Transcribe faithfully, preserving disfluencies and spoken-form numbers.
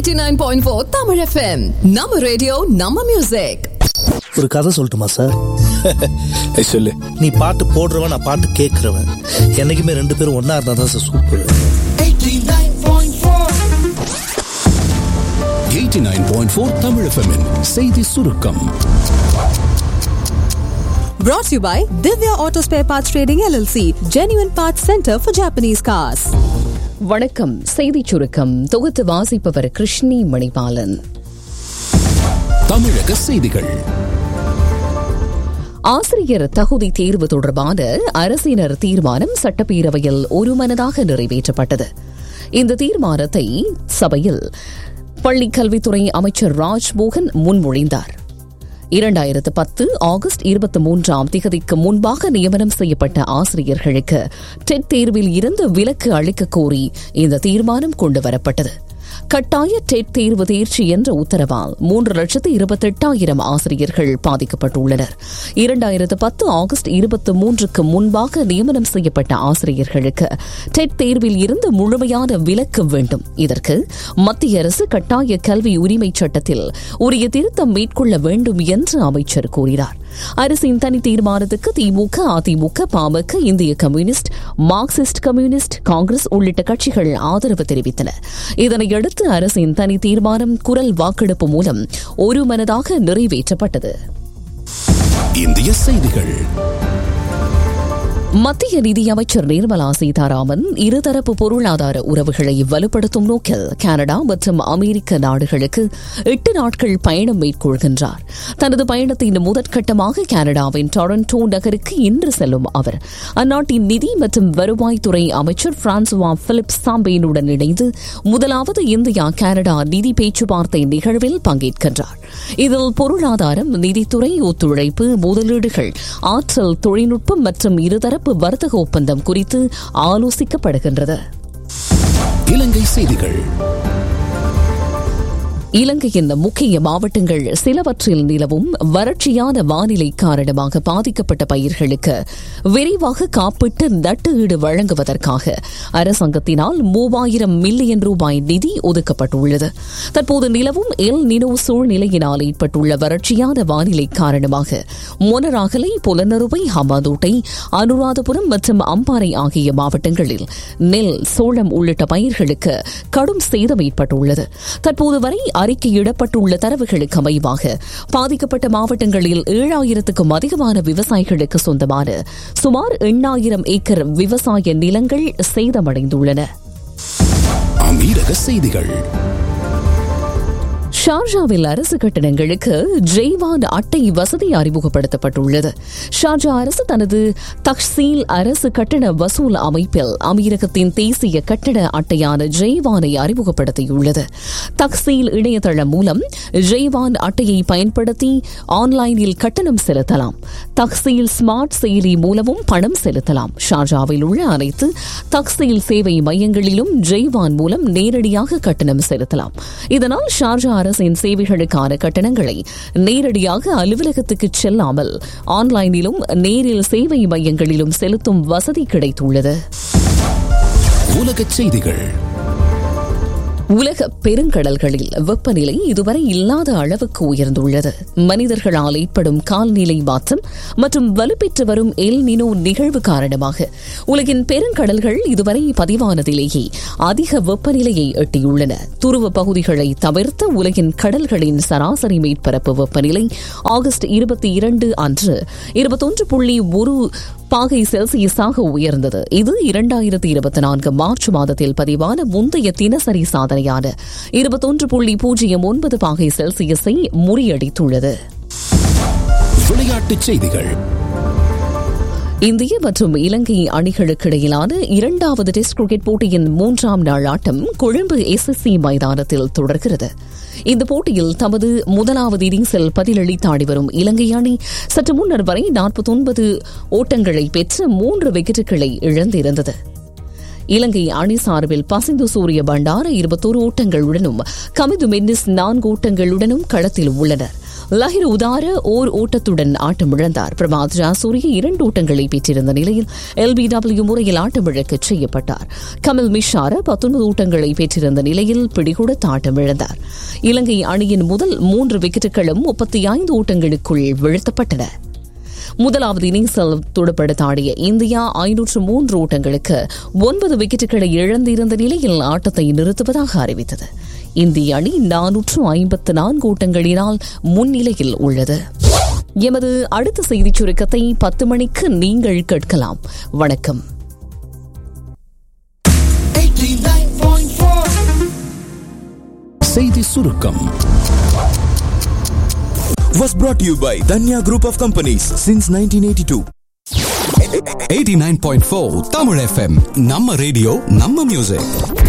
eighty-nine point four Tamil F M. நம்ம radio நம்ம music. ஒரு கதை சொல்லட்டுமா சார்? சொல்லு. நீ பாட்டு போடுறவன், நான் பாட்டு கேட்கிறவன், என்னைக்குமே ரெண்டு பேரும் ஒன்னா இருந்தா தான் sir super. eighty-nine point four Tamil F M -இன் செய்தி சுருக்கம். Brought to you by Divya Auto Spare Parts Trading L L C, Genuine Parts Center for Japanese Cars. வணக்கம். செய்தி சுருக்கம் தொகுத்து வாசிப்பவர் கிருஷ்ணி மணிபாலன். தமிழக செய்திகள். ஆசிரியர் தகுதி தேர்வு தொடர்பான அரசினர் தீர்மானம் சட்டப்பேரவையில் ஒருமனதாக நிறைவேற்றப்பட்டது. இந்த தீர்மானத்தை சபையில் பள்ளிக் கல்வித்துறை அமைச்சர் ராஜ்மோகன் முன்மொழிந்தார். இரண்டாயிரத்து பத்து ஆகஸ்ட் இருபத்தி மூன்றாம் திகதிக்கு முன்பாக நியமனம் செய்யப்பட்ட ஆசிரியர்களுக்கு டெட் தேர்வில் இருந்து விலக்கு அளிக்க கோரி இந்த தீர்மானம் கொண்டுவரப்பட்டது. கட்டாய டெட் தேர்வு தேர்ச்சி என்ற உத்தரவால் மூன்று லட்சத்து இருபத்தி எட்டாயிரம் ஆசிரியர்கள் பாதிக்கப்பட்டுள்ளனர். இரண்டாயிரத்து பத்து ஆகஸ்ட் இருபத்தி மூன்றுக்கு முன்பாக நியமனம் செய்யப்பட்ட ஆசிரியர்களுக்கு டெட் தேர்வில் இருந்து முழுமையான விலக்கு வேண்டும். இதற்கு மத்திய அரசு கட்டாய கல்வி உரிமை சட்டத்தில் உரிய திருத்தம் மேற்கொள்ள வேண்டும் என்று அமைச்சர் கூறினார். அரசின் தனி தீர்மானத்துக்கு திமுக, அதிமுக, பாமக, இந்திய கம்யூனிஸ்ட், மார்க்சிஸ்ட் கம்யூனிஸ்ட், காங்கிரஸ் உள்ளிட்ட கட்சிகள் ஆதரவு தெரிவித்தன. இதனையடுத்து அரசின் தனி தீர்மானம் குரல் வாக்கெடுப்பு மூலம் ஒருமனதாக நிறைவேற்றப்பட்டது. இந்திய செய்திகள். மத்திய நிதியமைச்சர் நிர்மலா சீதாராமன் இருதரப்பு பொருளாதார உறவுகளை வலுப்படுத்தும் நோக்கில் கனடா மற்றும் அமெரிக்க நாடுகளுக்கு எட்டு நாட்கள் பயணம் மேற்கொள்கின்றார். தனது பயணத்தின் முதற்கட்டமாக கனடாவின் டொரண்டோ நகருக்கு இன்று செல்லும் அவர் அந்நாட்டின் நிதி மற்றும் வருவாய்த்துறை அமைச்சர் பிரான்சுவா பிலிப் சாம்பேனுடன் இணைந்து முதலாவது இந்தியா கனடா நிதி பேச்சுவார்த்தை நிகழ்வில் பங்கேற்கின்றார். இதில் பொருளாதாரம், நிதித்துறை, ஒத்துழைப்பு, முதலீடுகள், ஆற்றல், தொழில்நுட்பம் மற்றும் இருதரப்பு வர்த்தக ஒப்பந்தம் குறித்து ஆலோசிக்கப்படுகின்றது. இலங்கை செய்திகள். இலங்கையின் முக்கிய மாவட்டங்கள் சிலவற்றில் நிலவும் வறட்சியான வானிலை காரணமாக பாதிக்கப்பட்ட பயிர்களுக்கு விரைவாக காப்பீட்டு நட்டு ஈடு வழங்குவதற்காக அரசாங்கத்தினால் மூவாயிரம் மில்லியன் ரூபாய் நிதி ஒதுக்கப்பட்டுள்ளது. தற்போது நிலவும் எல் நினோ சூழ்நிலையினால் ஏற்பட்டுள்ள வறட்சியான வானிலை காரணமாக மொனராகலை, புலனறுவை, ஹம்பாந்தோட்டை, அனுராதபுரம் மற்றும் அம்பாறை ஆகிய மாவட்டங்களில் நெல், சோளம் உள்ளிட்ட பயிர்களுக்கு கடும் சேதம் ஏற்பட்டுள்ளது. தற்போது வரை அறிக்கையிடப்பட்டுள்ள தரவுகளுக்கு அமைவாக பாதிக்கப்பட்ட மாவட்டங்களில் ஏழாயிரத்துக்கும் அதிகமான விவசாயிகளுக்கு சொந்தமான சுமார் எண்ணாயிரம் ஏக்கர் விவசாய நிலங்கள் சேதமடைந்துள்ளன. அமீரக செய்திகள். ஷார்ஜாவில் அரசு கட்டடங்களுக்கு ஜெய்வான் அட்டை வசதி அறிமுகப்படுத்தப்பட்டுள்ளது. ஷார்ஜா அரசு தனது தக்சீல் அரசு கட்டட வசூல் அமைப்பில் அமீரகத்தின் தேசிய கட்டட அட்டையான ஜெய்வானை அறிமுகப்படுத்தியுள்ளது. தக்சீல் இணையதளம் மூலம் ஜெய்வான் அட்டையை பயன்படுத்தி ஆன்லைனில் கட்டணம் செலுத்தலாம். தக்சீல் ஸ்மார்ட் செயலி மூலமும் பணம் செலுத்தலாம். ஷார்ஜாவில் உள்ள அனைத்து தக்சீல் சேவை மையங்களிலும் ஜெய்வான் மூலம் நேரடியாக கட்டணம் செலுத்தலாம். இதனால் ஷார்ஜா அரசின் சேவைகளுக்கான கட்டணங்களை நேரடியாக அலுவலகத்துக்கு செல்லாமல் ஆன்லைனிலும் நேரில் சேவை மையங்களிலும் செலுத்தும் வசதி கிடைத்துள்ளது. உலக செய்திகள். உலக பெருங்கடல்களில் வெப்பநிலை இதுவரை இல்லாத அளவுக்கு உயர்ந்துள்ளது. மனிதர்களால் ஏற்படும் கால்நிலை மாற்றம் மற்றும் வலுப்பெற்று வரும் எல் நினோ நிகழ்வு காரணமாக உலகின் பெருங்கடல்கள் இதுவரை பதிவானதிலேயே அதிக வெப்பநிலையை எட்டியுள்ளன. துருவ பகுதிகளை தவிர்த்த உலகின் கடல்களின் சராசரி மேற்பரப்பு வெப்பநிலை ஆகஸ்ட் இருபத்தி இரண்டு அன்று இருபத்தொன்று புள்ளி ஒரு பாகை செல்சியஸாக உயர்ந்தது. இது இரண்டாயிரத்தி இருபத்தி நான்கு மார்ச் மாதத்தில் பதிவான முந்தைய தினசரி சாதனையான இருபத்தொன்று புள்ளி பூஜ்ஜியம் ஒன்பது பாகை செல்சியஸை முறியடித்துள்ளது. விளையாட்டுச் செய்திகள். இந்திய மற்றும் இலங்கை அணிகளுக்கிடையிலான இரண்டாவது டெஸ்ட் கிரிக்கெட் போட்டியின் மூன்றாம் நாள் ஆட்டம் கொழும்பு எஸ் எஸ் சி மைதானத்தில் தொடர்கிறது. இந்த போட்டியில் தமது முதலாவது இன்னிங்ஸில் பதிலளித்து ஆடி வரும் இலங்கை அணி சற்று முன்னர் வரை நாற்பத்தி ஒன்பது ஓட்டங்களை பெற்று மூன்று விக்கெட்டுகளை இழந்திருந்தது. இலங்கை அணி சார்பில் பசிந்து சூரிய பண்டார இருபத்தோரு ஓட்டங்களுடனும் கமிது மென்னிஸ் நான்கு ஓட்டங்களுடனும் களத்தில் உள்ளனர். லஹிர் உதார ஓர் ஓட்டத்துடன் ஆட்டமிழந்தார். பிரபாத் ஜாசூரிய இரண்டு ஓட்டங்களை பெற்றிருந்த நிலையில் எல்பிடபிள்யூ முறையில் ஆட்டமிழக்க செய்யப்பட்டார். கமல் மிஷார பத்தொன்பது ஓட்டங்களை பெற்றிருந்த நிலையில் பிடிகொடுத்து ஆட்டமிழந்தார். இலங்கை அணியின் முதல் மூன்று விக்கெட்டுகளும் முப்பத்தி ஐந்து ஓட்டங்களுக்குள் வீழ்த்தப்பட்டன. முதலாவது இன்னிங்ஸில் துடுப்படுத்தாடிய இந்தியா ஐநூற்று மூன்று ஓட்டங்களுக்கு ஒன்பது விக்கெட்டுகளை இழந்திருந்த நிலையில் ஆட்டத்தை நிறுத்துவதாக அறிவித்தது. இந்திய அணி நானூற்று ஐம்பத்து நான்கு ஓட்டங்களினால் முன்னிலையில் உள்ளது. எமது அடுத்த செய்திச் சுருக்கத்தை பத்து மணிக்கு நீங்கள் கேட்கலாம். வணக்கம். செய்தி சுருக்கம் was brought to you by Danya Group of Companies since nineteen eighty-two. Eighty nine point four Tamil FM, நம்ம ரேடியோ நம்ம மியூசிக்.